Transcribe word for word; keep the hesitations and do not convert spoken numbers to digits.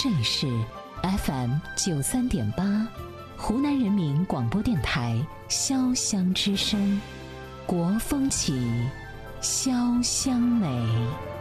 这里是 F M 九三点八，湖南人民广播电台潇湘之声，国风起，潇湘美。